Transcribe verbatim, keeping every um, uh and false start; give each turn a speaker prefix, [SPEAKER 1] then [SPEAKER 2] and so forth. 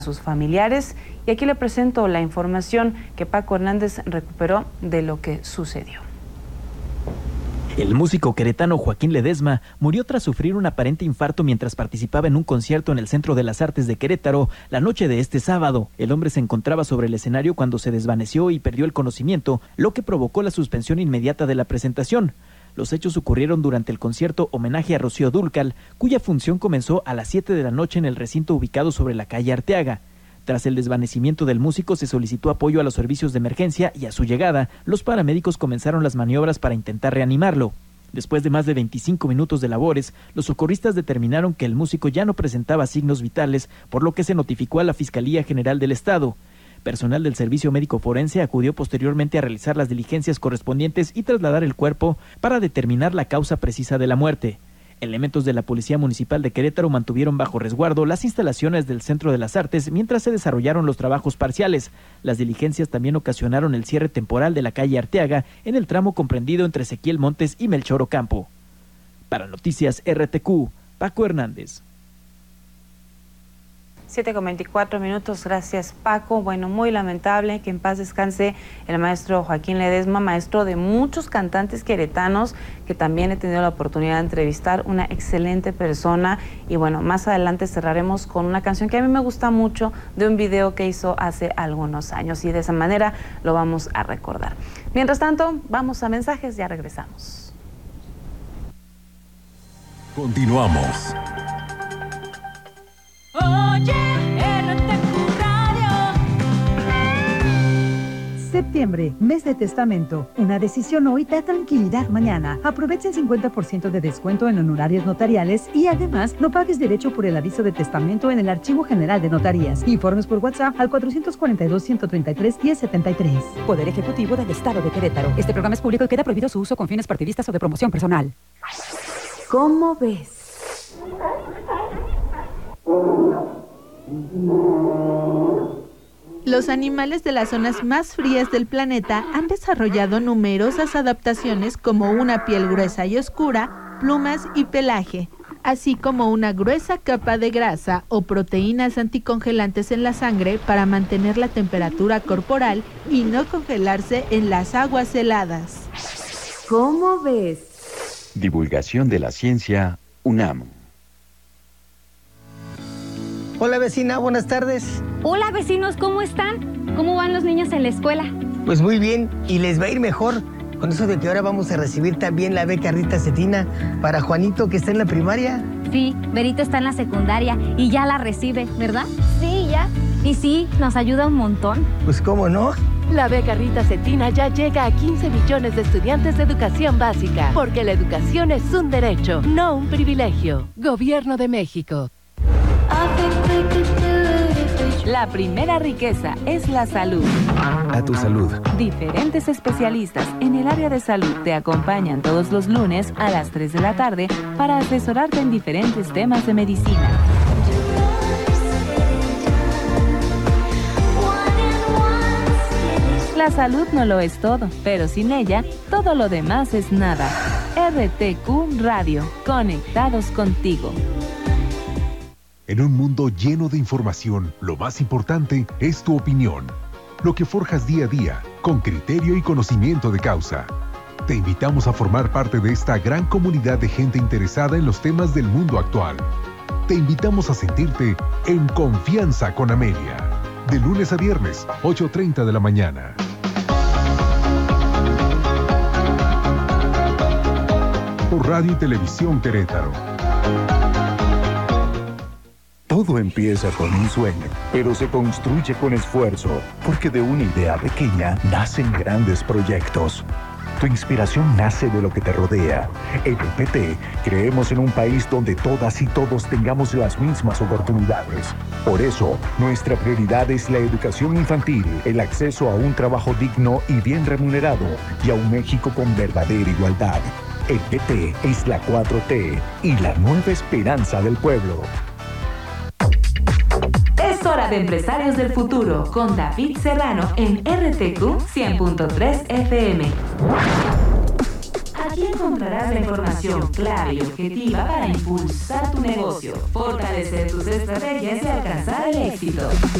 [SPEAKER 1] sus familiares. Y aquí le presento la información que Paco Hernández recuperó de lo que sucedió.
[SPEAKER 2] El músico queretano Joaquín Ledesma murió tras sufrir un aparente infarto mientras participaba en un concierto en el Centro de las Artes de Querétaro la noche de este sábado. El hombre se encontraba sobre el escenario cuando se desvaneció y perdió el conocimiento, lo que provocó la suspensión inmediata de la presentación. Los hechos ocurrieron durante el concierto Homenaje a Rocío Dúrcal, cuya función comenzó a las siete de la noche en el recinto ubicado sobre la calle Arteaga. Tras el desvanecimiento del músico se solicitó apoyo a los servicios de emergencia y a su llegada, los paramédicos comenzaron las maniobras para intentar reanimarlo. Después de más de veinticinco minutos de labores, los socorristas determinaron que el músico ya no presentaba signos vitales, por lo que se notificó a la Fiscalía General del Estado. Personal del Servicio Médico Forense acudió posteriormente a realizar las diligencias correspondientes y trasladar el cuerpo para determinar la causa precisa de la muerte. Elementos de la Policía Municipal de Querétaro mantuvieron bajo resguardo las instalaciones del Centro de las Artes mientras se desarrollaron los trabajos parciales. Las diligencias también ocasionaron el cierre temporal de la calle Arteaga en el tramo comprendido entre Ezequiel Montes y Melchor Ocampo. Para Noticias R T Q, Paco Hernández.
[SPEAKER 1] siete con veinticuatro minutos, gracias Paco. Bueno, muy lamentable, que en paz descanse el maestro Joaquín Ledesma, maestro de muchos cantantes queretanos que también he tenido la oportunidad de entrevistar, una excelente persona. Y bueno, más adelante cerraremos con una canción que a mí me gusta mucho, de un video que hizo hace algunos años, y de esa manera lo vamos a recordar. Mientras tanto, vamos a mensajes, ya regresamos.
[SPEAKER 3] Continuamos.
[SPEAKER 4] Oye, R T Q Radio.
[SPEAKER 5] Septiembre, mes de testamento. Una decisión hoy da tranquilidad mañana. Aprovecha el cincuenta por ciento de descuento en honorarios notariales y además no pagues derecho por el aviso de testamento en el Archivo General de Notarías. Informes por WhatsApp al cuatro cuatro dos, uno tres tres, uno cero siete tres. Poder Ejecutivo del Estado de Querétaro. Este programa es público y queda prohibido su uso con fines partidistas o de promoción personal.
[SPEAKER 6] ¿Cómo ves?
[SPEAKER 7] Los animales de las zonas más frías del planeta han desarrollado numerosas adaptaciones como una piel gruesa y oscura, plumas y pelaje, así como una gruesa capa de grasa o proteínas anticongelantes en la sangre para mantener la temperatura corporal y no congelarse en las aguas heladas.
[SPEAKER 6] ¿Cómo ves?
[SPEAKER 8] Divulgación de la ciencia, UNAM.
[SPEAKER 9] Hola vecina, buenas tardes.
[SPEAKER 10] Hola vecinos, ¿cómo están? ¿Cómo van los niños en la escuela?
[SPEAKER 9] Pues muy bien, y les va a ir mejor con eso de que ahora vamos a recibir también la beca Rita Cetina para Juanito, que está en la primaria.
[SPEAKER 10] Sí, Berito está en la secundaria y ya la recibe, ¿verdad?
[SPEAKER 11] Sí, ya.
[SPEAKER 10] Y sí, nos ayuda un montón.
[SPEAKER 9] Pues cómo no.
[SPEAKER 12] La beca Rita Cetina ya llega a quince millones de estudiantes de educación básica, porque la educación es un derecho, no un privilegio. Gobierno de México.
[SPEAKER 13] La primera riqueza es la salud.
[SPEAKER 3] A tu salud.
[SPEAKER 13] Diferentes especialistas en el área de salud te acompañan todos los lunes a las tres de la tarde para asesorarte en diferentes temas de medicina. La salud no lo es todo, pero sin ella, todo lo demás es nada. R T Q Radio, conectados contigo.
[SPEAKER 3] En un mundo lleno de información, lo más importante es tu opinión. Lo que forjas día a día, con criterio y conocimiento de causa. Te invitamos a formar parte de esta gran comunidad de gente interesada en los temas del mundo actual. Te invitamos a sentirte en Confianza con Amelia. De lunes a viernes, ocho treinta de la mañana. Por Radio y Televisión Querétaro.
[SPEAKER 14] Todo empieza con un sueño, pero se construye con esfuerzo, porque de una idea pequeña nacen grandes proyectos. Tu inspiración nace de lo que te rodea. En el P T creemos en un país donde todas y todos tengamos las mismas oportunidades. Por eso, nuestra prioridad es la educación infantil, el acceso a un trabajo digno y bien remunerado, y a un México con verdadera igualdad. El P T es la cuatro T y la nueva esperanza del pueblo.
[SPEAKER 13] Es hora de Empresarios del Futuro con David Serrano en R T Q cien punto tres F M.
[SPEAKER 15] Aquí en
[SPEAKER 13] encontrarás la información clara y objetiva para impulsar tu negocio, fortalecer tus estrategias y alcanzar el éxito.